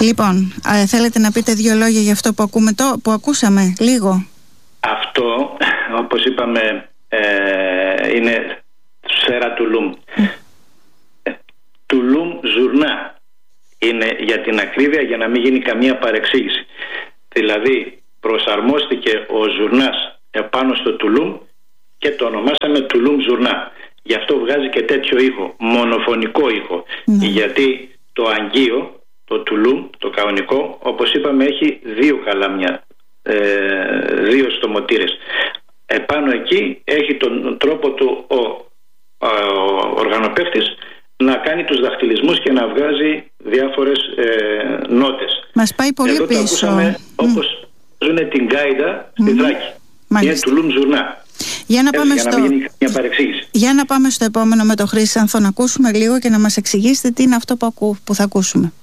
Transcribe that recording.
Λοιπόν, θέλετε να πείτε δύο λόγια για αυτό που ακούσαμε λίγο? Αυτό, όπως είπαμε, είναι σφαίρα Τουλούμ. Τουλούμ Ζουρνά είναι, για την ακρίβεια, για να μην γίνει καμία παρεξήγηση. Δηλαδή προσαρμόστηκε ο Ζουρνάς επάνω στο Τουλούμ και το ονομάσαμε Τουλούμ Ζουρνά. Γι' αυτό βγάζει και τέτοιο ήχο, μονοφωνικό ήχο. Γιατί το αγγείο, το Τουλούμ, το κανονικό, όπως είπαμε, έχει δύο καλάμια, δύο στομοτήρες. Επάνω εκεί έχει τον τρόπο του ο οργανοπαίχτης να κάνει τους δαχτυλισμούς και να βγάζει διάφορες νότες. Μας πάει πολύ εδώ πίσω. Το ακούσαμε όπως ζουν την γκάιδα στη Θράκη. Είναι Τουλούμ Ζουρνά. Για να πάμε στο επόμενο με το Χρήσανθο, να ακούσουμε λίγο και να μας εξηγήσετε τι είναι αυτό που θα ακούσουμε.